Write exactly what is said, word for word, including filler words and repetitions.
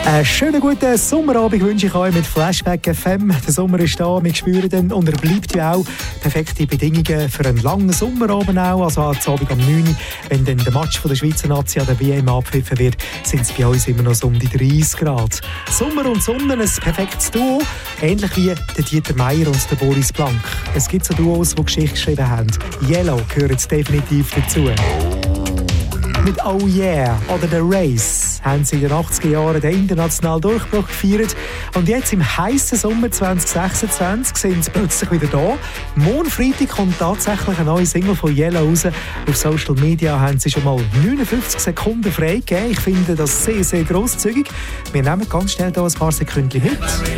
Einen schönen guten Sommerabend wünsche ich euch mit Flashback F M. Der Sommer ist da, wir spüren den und er bleibt ja auch. Perfekte Bedingungen für einen langen Sommerabend auch. Also am Abend um neun Uhr, wenn dann der Match von der Schweizer Nazi an der W M abgepfiffen wird, sind es bei uns immer noch so um die dreißig Grad. Sommer und Sonne, ein perfektes Duo. Ähnlich wie der Dieter Meier und der Boris Blank. Es gibt so Duos, die Geschichte geschrieben haben. Yellow gehört jetzt definitiv dazu. Mit Oh Yeah oder The Race haben sie in den achtziger Jahren den internationalen Durchbruch gefeiert. Und jetzt im heißen Sommer zwanzig sechsundzwanzig sind sie plötzlich wieder da. Morgen Freitag kommt tatsächlich eine neue Single von Yellow raus. Auf Social Media haben sie schon mal neunundfünfzig Sekunden freigegeben. Ich finde das sehr, sehr grosszügig. Wir nehmen ganz schnell hier ein paar Sekunden mit.